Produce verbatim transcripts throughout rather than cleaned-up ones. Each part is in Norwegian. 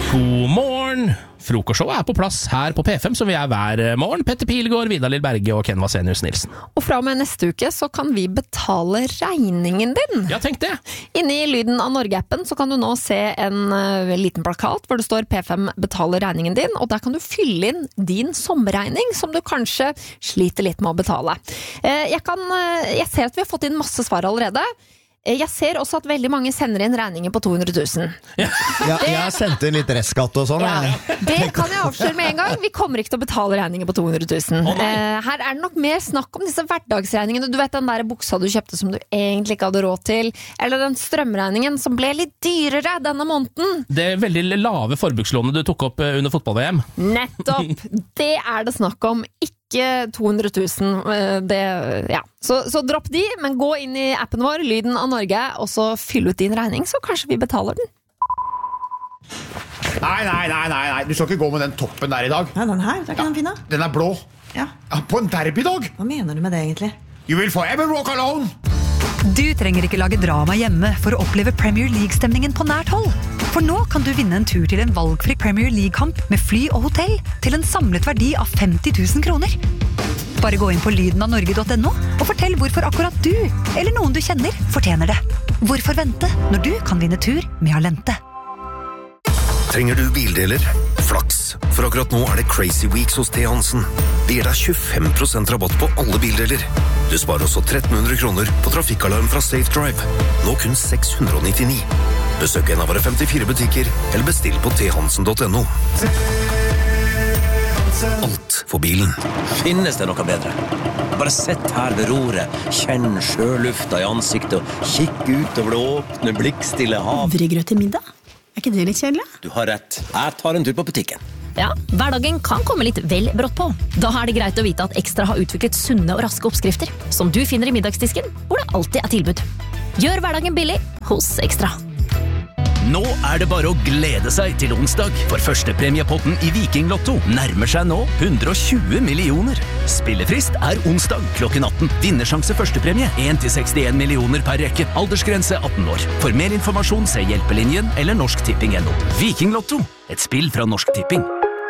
God morgen! Frokostshow er på plass her på P fem, som vi er hver morgen. Petter Pilgaard, Vidar Lill Berge og Ken Vasenius Nilsen. Og fra og med neste uke så kan vi betale regningen din. Ja, tenk det! Inne i Lyden av Norge-appen så kan du nå se en uh, liten plakat hvor det står P fem betaler regningen din, og der kan du fylle inn din sommerregning som du kanskje sliter litt med å betale. Uh, jeg, kan, uh, jeg ser at vi har fått inn masse svar allerede. Jeg ser også at veldig mange sender inn regninger på to hundre tusen. Ja, jeg har sendt inn litt restskatt og sånn. Ja, det kan jeg avsløre med en gang. Vi kommer ikke til å betale regninger på to hundre tusen. Oh, eh, her er det nok mer snakk om disse hverdagsregningene. Du vet den der buksa du kjøpte som du egentlig ikke hadde råd til, eller den strømregningen som ble litt dyrere denne måneden. Det veldig lave forbrukslånet du tok opp under fotball-V M. Nettopp! Det er det snakk om. Ikke to hundre tusen. Det, ja. så, så dropp de, men gå inn i appen vår, Lyden av Norge, og så fyll ut din regning, så kanskje vi betaler den. Nei, nei, nei, nei, nei. Du skal ikke gå med den toppen der i dag. Nei, den her, det er ikke den fine. Den er blå. Ja. Ja, på en derbydag. Hva mener du med det egentlig? You will forever walk alone. Du trenger ikke lage drama hjemme for å oppleve Premier League-stemningen på nært hold. For nå kan du vinne en tur til en valgfri Premier League-kamp med fly og hotell til en samlet verdi av femti tusen kroner. Bare gå inn på lyden av norge punktum no og fortell hvorfor akkurat du, eller noen du kjenner, fortjener det. Hvorfor vente når du kan vinne tur med Alente? Trenger du bildeler? Flaks, for akkurat nå er det Crazy Weeks hos T. Hansen. Det gir deg tjuefem prosent rabatt på alle bildeler. Du sparer også tretten hundre kroner på trafikkalarm fra Safe Drive. Nå kun seks hundre nittini. Besøk en av våre femtifire butikker, eller bestill på t hansen punktum no. Alt for bilen. Finnes det noe bedre? Bare sett her ved roret, kjenn sjølufta i ansiktet og kikk ut over det åpne, blikkstille hav. Havregrøt til middag? Er ikke det litt kjedelig? Du har rett. Jeg tar en tur på butikken. Ja, hverdagen kan komme litt vel brått på. Da er det greit å vite at Ekstra har utviklet sunne og raske oppskrifter, som du finner i middagsdisken, hvor det alltid er tilbud. Gjør hverdagen billig hos Ekstra. Nå er det bare å glede seg til onsdag, for førstepremiepotten i Viking Lotto nærmer seg nå hundre og tjue millioner. Spillefrist er onsdag klokken atten. Vinnersjanse førstepremie en til sekstien millioner per rekke. Aldersgrense atten år. For mer informasjon se Hjelpelinjen eller Norsk Tipping punktum no. Viking Lotto, et spill fra Norsk Tipping.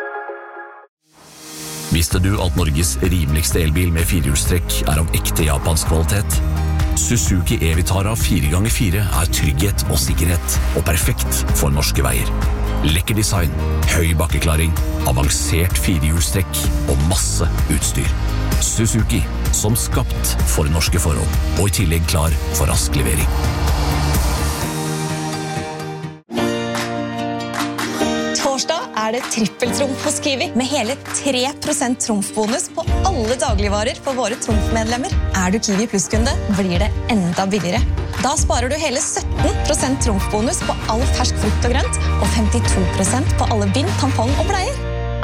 Visste du at Norges rimeligste elbil med firehjulstrekk er av ekte japansk kvalitet? Suzuki E-Vitara fire ganger fire er trygghet og sikkerhet, og perfekt for norske veier. Lekker design, høy bakkeklaring, avansert firehjulstrekk og masse utstyr. Suzuki, som skapt for norske forhold, og i tillegg klar for rask levering. Torsdag er det trippeltrumf hos Kiwi, med hele tre prosent trumfbonus på alle dagligvarer for våre trumfmedlemmer. Er du Kiwi Plus-kunde, blir det enda billigere. Da sparer du hele sytten prosent trumfbonus på all fersk frukt og grønt, og femtito prosent på alle bind, tampong og bleier.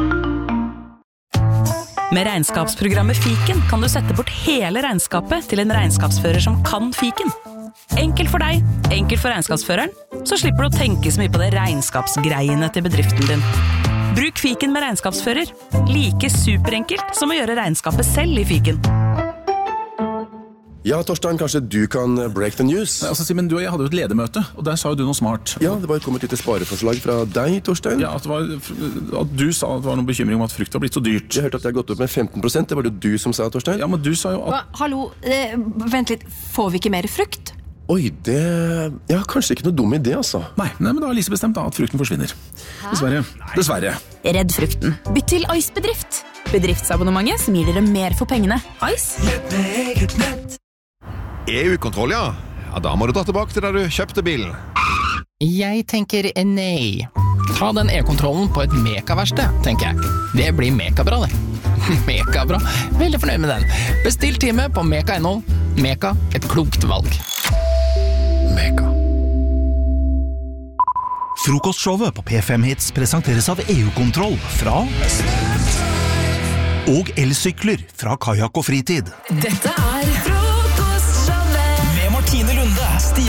Med regnskapsprogrammet Fiken kan du sette bort hele regnskapet til en regnskapsfører som kan Fiken. Enkelt for deg, enkelt for regnskapsføreren, så slipper du å tenke så mye på det regnskapsgreiene til bedriften din. Bruk Fiken med regnskapsfører. Like superenkelt som å gjøre regnskapet selv i Fiken. Ja, Torstein, kanskje du kan break the news? Altså, Simen, du og jeg hadde jo et ledermøte, og der sa jo du noe smart. Ja, det var kommet et lite spareforslag fra deg, Torstein. Ja, at, det var, at du sa at det var noen bekymring om at frukt var blitt så dyrt. Jeg hørte at det har gått opp med femten prosent, det var det du som sa, Torstein. Ja, men du sa jo at... Hva? Hallo, eh, vent litt, får vi ikke mer frukt? Oi, det... Ja, kanskje ikke noe dum idé, altså. Nei, nei men da har Lise bestemt da, at frukten forsvinner. Hæ? Dessverre. Dessverre. Redd frukten. Bytt til Ice-bedrift. Bedriftsabonnementet som gir dere mer for pengene. Ice. Lett med eget nett. E U-kontroll, ja. Ja, da må du ta tilbake til der du kjøpte bilen. Jeg tenker nei. Ta den e-kontrollen på et mekaverksted, tenker jeg. Det blir mekabra, det. Mekabra. Veldig fornøyd med den. Bestill time på meka punktum no. Meka, et klokt valg. Meka. Frokostshowet på P fem Hits presenteres av E U-kontroll fra og elsykler fra Kajak og Fritid. Dette er